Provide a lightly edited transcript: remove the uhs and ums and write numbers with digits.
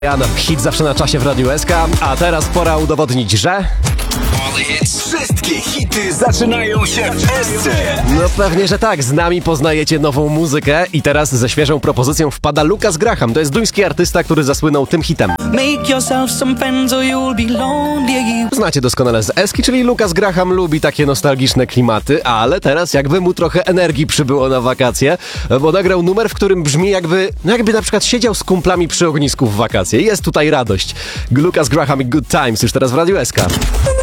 Hit zawsze na czasie w Radiu SK, a teraz pora udowodnić, że... Wszystkie hity zaczynają się w SC. No pewnie, że tak, z nami poznajecie nową muzykę i teraz ze świeżą propozycją wpada Lucas Graham. To jest duński artysta, który zasłynął tym hitem. Znacie doskonale z Eski, czyli Lucas Graham lubi takie nostalgiczne klimaty, ale teraz jakby mu trochę energii przybyło na wakacje, bo nagrał numer, w którym brzmi jakby na przykład siedział z kumplami przy ognisku w wakacje. Jest tutaj radość. Lucas Graham i Good Times już teraz w Radiu SK.